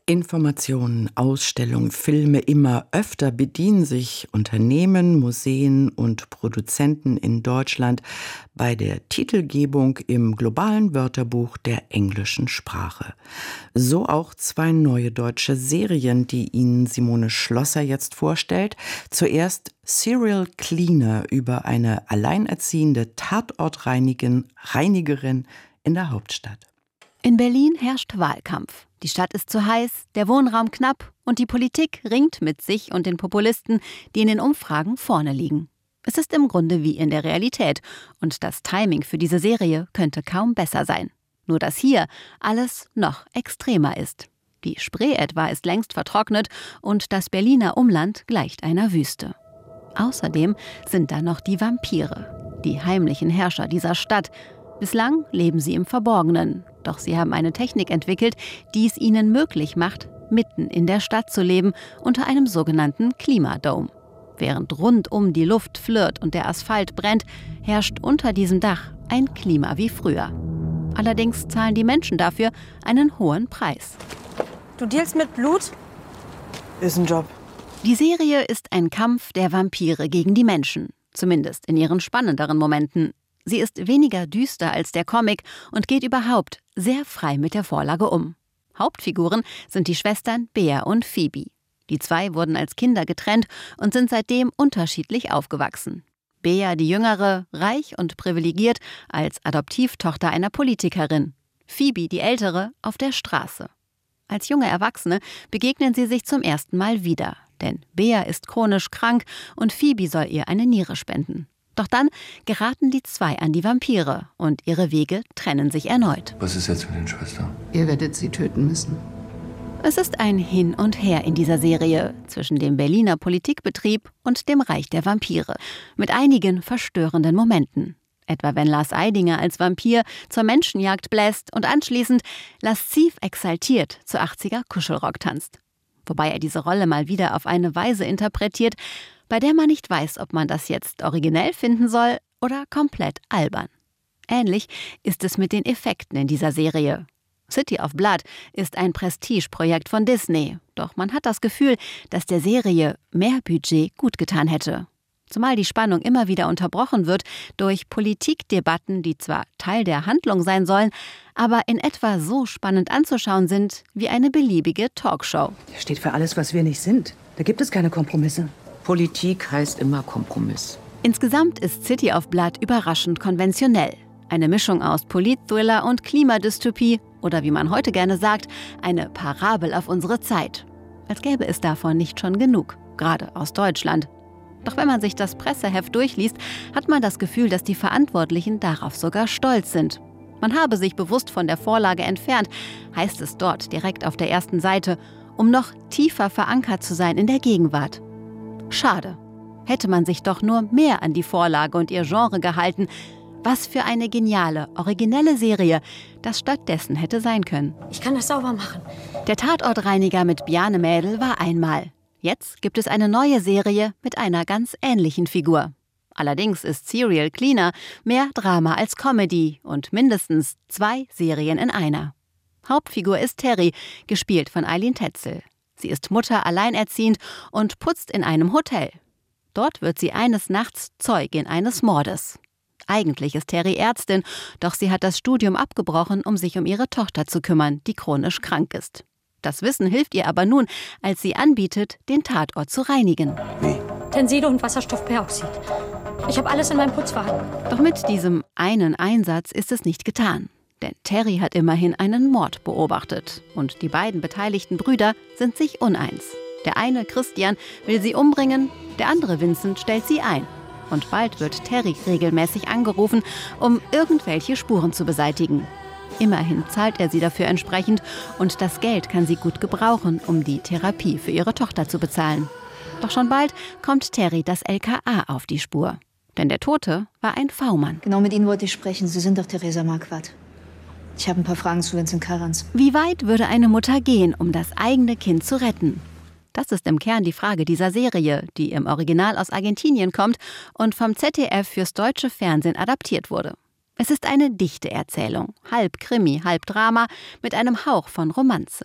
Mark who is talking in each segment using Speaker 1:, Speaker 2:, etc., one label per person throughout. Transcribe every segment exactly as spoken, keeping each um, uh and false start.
Speaker 1: Informationen, Ausstellungen, Filme, immer öfter bedienen sich Unternehmen, Museen und Produzenten in Deutschland bei der Titelgebung im globalen Wörterbuch der englischen Sprache. So auch zwei neue deutsche Serien, die Ihnen Simone Schlosser jetzt vorstellt. Zuerst Serial Cleaner über eine alleinerziehende Tatortreinigerin in der Hauptstadt.
Speaker 2: In Berlin herrscht Wahlkampf. Die Stadt ist zu heiß, der Wohnraum knapp und die Politik ringt mit sich und den Populisten, die in den Umfragen vorne liegen. Es ist im Grunde wie in der Realität und das Timing für diese Serie könnte kaum besser sein. Nur dass hier alles noch extremer ist. Die Spree etwa ist längst vertrocknet und das Berliner Umland gleicht einer Wüste. Außerdem sind da noch die Vampire, die heimlichen Herrscher dieser Stadt. Bislang leben sie im Verborgenen, doch sie haben eine Technik entwickelt, die es ihnen möglich macht, mitten in der Stadt zu leben, unter einem sogenannten Klimadome. Während rundum die Luft flirrt und der Asphalt brennt, herrscht unter diesem Dach ein Klima wie früher. Allerdings zahlen die Menschen dafür einen hohen Preis.
Speaker 3: Du dealst mit Blut?
Speaker 4: Ist ein Job.
Speaker 2: Die Serie ist ein Kampf der Vampire gegen die Menschen, zumindest in ihren spannenderen Momenten. Sie ist weniger düster als der Comic und geht überhaupt sehr frei mit der Vorlage um. Hauptfiguren sind die Schwestern Bea und Phoebe. Die zwei wurden als Kinder getrennt und sind seitdem unterschiedlich aufgewachsen. Bea, die Jüngere, reich und privilegiert, als Adoptivtochter einer Politikerin. Phoebe, die Ältere, auf der Straße. Als junge Erwachsene begegnen sie sich zum ersten Mal wieder. Denn Bea ist chronisch krank und Phoebe soll ihr eine Niere spenden. Doch dann geraten die zwei an die Vampire und ihre Wege trennen sich erneut.
Speaker 5: Was ist jetzt mit den Schwestern?
Speaker 6: Ihr werdet sie töten müssen.
Speaker 2: Es ist ein Hin und Her in dieser Serie zwischen dem Berliner Politikbetrieb und dem Reich der Vampire. Mit einigen verstörenden Momenten. Etwa wenn Lars Eidinger als Vampir zur Menschenjagd bläst und anschließend lasziv exaltiert zu achtziger Kuschelrock tanzt. Wobei er diese Rolle mal wieder auf eine Weise interpretiert, bei der man nicht weiß, ob man das jetzt originell finden soll oder komplett albern. Ähnlich ist es mit den Effekten in dieser Serie. City of Blood ist ein Prestigeprojekt von Disney, doch man hat das Gefühl, dass der Serie mehr Budget gut getan hätte. Zumal die Spannung immer wieder unterbrochen wird durch Politikdebatten, die zwar Teil der Handlung sein sollen, aber in etwa so spannend anzuschauen sind wie eine beliebige Talkshow.
Speaker 4: Der steht für alles, was wir nicht sind. Da gibt es keine Kompromisse.
Speaker 6: Politik heißt immer Kompromiss.
Speaker 2: Insgesamt ist City of Blood überraschend konventionell. Eine Mischung aus Politthriller und Klimadystopie oder wie man heute gerne sagt, eine Parabel auf unsere Zeit. Als gäbe es davon nicht schon genug, gerade aus Deutschland. Doch wenn man sich das Presseheft durchliest, hat man das Gefühl, dass die Verantwortlichen darauf sogar stolz sind. Man habe sich bewusst von der Vorlage entfernt, heißt es dort direkt auf der ersten Seite, um noch tiefer verankert zu sein in der Gegenwart. Schade. Hätte man sich doch nur mehr an die Vorlage und ihr Genre gehalten. Was für eine geniale, originelle Serie das stattdessen hätte sein können.
Speaker 3: Ich kann das sauber machen.
Speaker 2: Der Tatortreiniger mit Bjarne Mädel war einmal. Jetzt gibt es eine neue Serie mit einer ganz ähnlichen Figur. Allerdings ist Serial Cleaner mehr Drama als Comedy und mindestens zwei Serien in einer. Hauptfigur ist Terry, gespielt von Eileen Tetzel. Sie ist Mutter alleinerziehend und putzt in einem Hotel. Dort wird sie eines Nachts Zeugin eines Mordes. Eigentlich ist Terry Ärztin, doch sie hat das Studium abgebrochen, um sich um ihre Tochter zu kümmern, die chronisch krank ist. Das Wissen hilft ihr aber nun, als sie anbietet, den Tatort zu reinigen.
Speaker 5: Wie?
Speaker 3: Tensido und Wasserstoffperoxid. Ich habe alles in meinem Putzwagen.
Speaker 2: Doch mit diesem einen Einsatz ist es nicht getan. Denn Terry hat immerhin einen Mord beobachtet. Und die beiden beteiligten Brüder sind sich uneins. Der eine, Christian, will sie umbringen, der andere, Vincent, stellt sie ein. Und bald wird Terry regelmäßig angerufen, um irgendwelche Spuren zu beseitigen. Immerhin zahlt er sie dafür entsprechend und das Geld kann sie gut gebrauchen, um die Therapie für ihre Tochter zu bezahlen. Doch schon bald kommt Terry das L K A auf die Spur. Denn der Tote war ein V-Mann.
Speaker 7: Genau mit Ihnen wollte ich sprechen. Sie sind doch Theresa Marquardt. Ich habe ein paar Fragen zu Vincent Karans.
Speaker 2: Wie weit würde eine Mutter gehen, um das eigene Kind zu retten? Das ist im Kern die Frage dieser Serie, die im Original aus Argentinien kommt und vom Z D F fürs deutsche Fernsehen adaptiert wurde. Es ist eine dichte Erzählung, halb Krimi, halb Drama, mit einem Hauch von Romanze.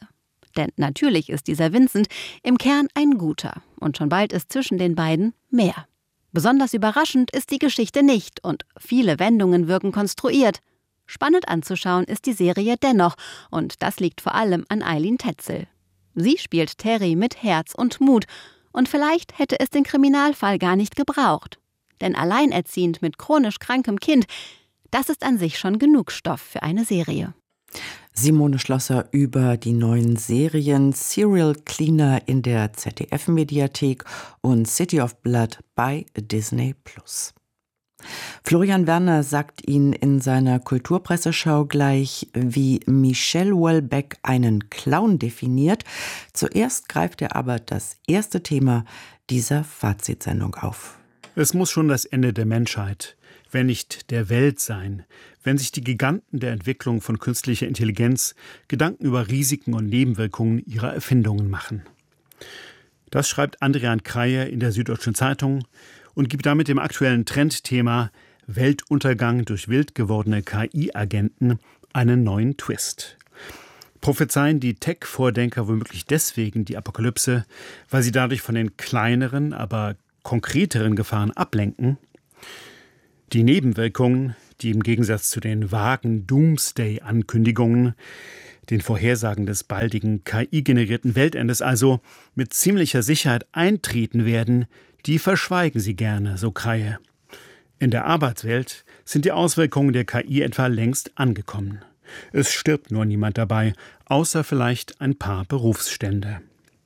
Speaker 2: Denn natürlich ist dieser Vincent im Kern ein Guter. Und schon bald ist zwischen den beiden mehr. Besonders überraschend ist die Geschichte nicht und viele Wendungen wirken konstruiert. Spannend anzuschauen ist die Serie dennoch und das liegt vor allem an Eileen Tetzel. Sie spielt Terry mit Herz und Mut und vielleicht hätte es den Kriminalfall gar nicht gebraucht. Denn alleinerziehend mit chronisch krankem Kind, das ist an sich schon genug Stoff für eine Serie.
Speaker 1: Simone Schlosser über die neuen Serien Serial Cleaner in der Z D F-Mediathek und City of Blood bei Disney Plus. Florian Werner sagt Ihnen in seiner Kulturpresseschau gleich, wie Michel Houellebecq einen Clown definiert. Zuerst greift er aber das erste Thema dieser Fazitsendung auf.
Speaker 5: Es muss schon das Ende der Menschheit, wenn nicht der Welt sein, wenn sich die Giganten der Entwicklung von künstlicher Intelligenz Gedanken über Risiken und Nebenwirkungen ihrer Erfindungen machen. Das schreibt Andrian Kreie in der Süddeutschen Zeitung und gibt damit dem aktuellen Trendthema Weltuntergang durch wild gewordene K I-Agenten einen neuen Twist. Prophezeien die Tech-Vordenker womöglich deswegen die Apokalypse, weil sie dadurch von den kleineren, aber konkreteren Gefahren ablenken? Die Nebenwirkungen, die im Gegensatz zu den vagen Doomsday-Ankündigungen, den Vorhersagen des baldigen K I-generierten Weltendes also mit ziemlicher Sicherheit eintreten werden, die verschweigen sie gerne, so Kreie. In der Arbeitswelt sind die Auswirkungen der K I etwa längst angekommen. Es stirbt nur niemand dabei, außer vielleicht ein paar Berufsstände.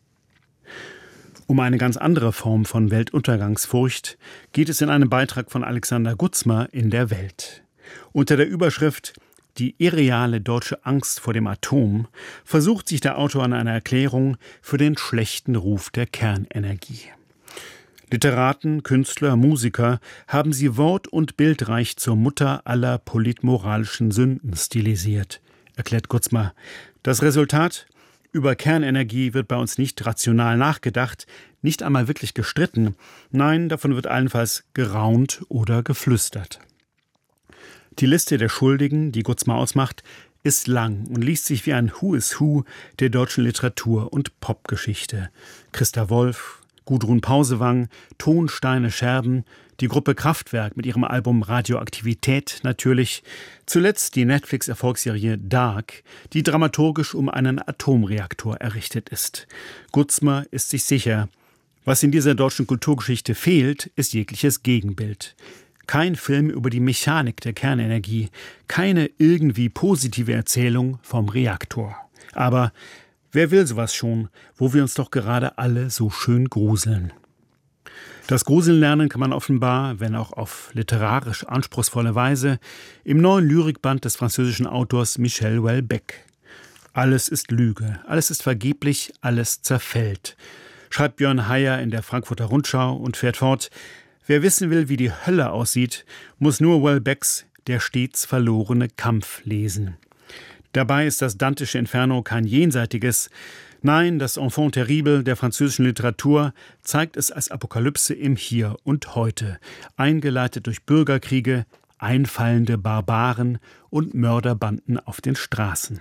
Speaker 5: Um eine ganz andere Form von Weltuntergangsfurcht geht es in einem Beitrag von Alexander Gutzmer in der Welt. Unter der Überschrift »Die irreale deutsche Angst vor dem Atom« versucht sich der Autor an einer Erklärung für den schlechten Ruf der Kernenergie. Literaten, Künstler, Musiker haben sie wort- und bildreich zur Mutter aller politmoralischen Sünden stilisiert, erklärt Gutzmer. Das Resultat? Über Kernenergie wird bei uns nicht rational nachgedacht, nicht einmal wirklich gestritten. Nein, davon wird allenfalls geraunt oder geflüstert. Die Liste der Schuldigen, die Gutzmer ausmacht, ist lang und liest sich wie ein Who is Who der deutschen Literatur- und Popgeschichte. Christa Wolf, Gudrun Pausewang, Ton, Steine, Scherben, die Gruppe Kraftwerk mit ihrem Album Radioaktivität natürlich, zuletzt die Netflix-Erfolgsserie Dark, die dramaturgisch um einen Atomreaktor errichtet ist. Gutzmer ist sich sicher, was in dieser deutschen Kulturgeschichte fehlt, ist jegliches Gegenbild. Kein Film über die Mechanik der Kernenergie, keine irgendwie positive Erzählung vom Reaktor. Aber wer will sowas schon, wo wir uns doch gerade alle so schön gruseln? Das Gruseln lernen kann man offenbar, wenn auch auf literarisch anspruchsvolle Weise, im neuen Lyrikband des französischen Autors Michel Houellebecq. Alles ist Lüge, alles ist vergeblich, alles zerfällt, schreibt Björn Heyer in der Frankfurter Rundschau und fährt fort: Wer wissen will, wie die Hölle aussieht, muss nur Houellebecqs Der stets verlorene Kampf lesen. Dabei ist das dantische Inferno kein jenseitiges. Nein, das Enfant terrible der französischen Literatur zeigt es als Apokalypse im Hier und Heute, eingeleitet durch Bürgerkriege, einfallende Barbaren und Mörderbanden auf den Straßen.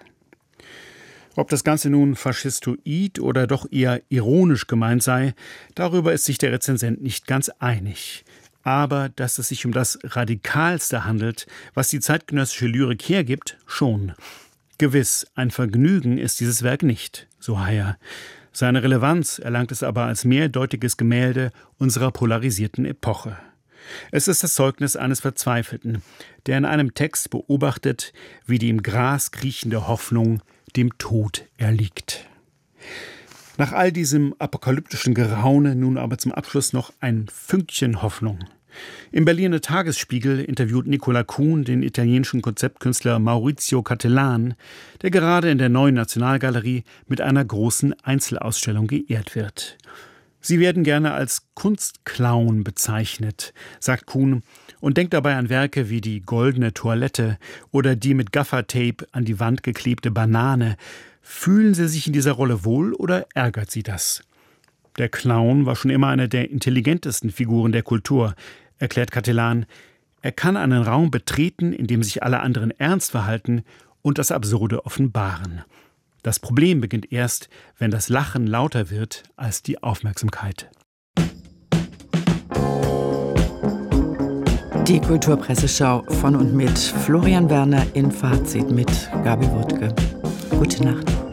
Speaker 5: Ob das Ganze nun faschistoid oder doch eher ironisch gemeint sei, darüber ist sich der Rezensent nicht ganz einig. Aber dass es sich um das Radikalste handelt, was die zeitgenössische Lyrik hergibt, schon. Gewiss, ein Vergnügen ist dieses Werk nicht, so Heyer. Seine Relevanz erlangt es aber als mehrdeutiges Gemälde unserer polarisierten Epoche. Es ist das Zeugnis eines Verzweifelten, der in einem Text beobachtet, wie die im Gras kriechende Hoffnung dem Tod erliegt. Nach all diesem apokalyptischen Geraune nun aber zum Abschluss noch ein Fünkchen Hoffnung. Im Berliner Tagesspiegel interviewt Nicola Kuhn den italienischen Konzeptkünstler Maurizio Cattelan, der gerade in der Neuen Nationalgalerie mit einer großen Einzelausstellung geehrt wird. Sie werden gerne als Kunstclown bezeichnet, sagt Kuhn und denkt dabei an Werke wie die Goldene Toilette oder die mit Gaffertape an die Wand geklebte Banane. Fühlen Sie sich in dieser Rolle wohl oder ärgert Sie das? Der Clown war schon immer eine der intelligentesten Figuren der Kultur, erklärt Cattelan. Er kann einen Raum betreten, in dem sich alle anderen ernst verhalten und das Absurde offenbaren. Das Problem beginnt erst, wenn das Lachen lauter wird als die Aufmerksamkeit.
Speaker 1: Die Kulturpresseschau von und mit Florian Werner in Fazit mit Gabi Wuttke. Gute Nacht.